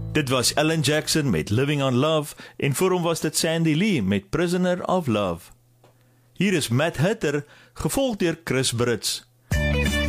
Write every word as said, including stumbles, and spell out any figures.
Dit was Alan Jackson met Living on Love en voor hom was dit Sandy Lee met Prisoner of Love. Hier is Matt Hutter, gevolg deur Chris Brits.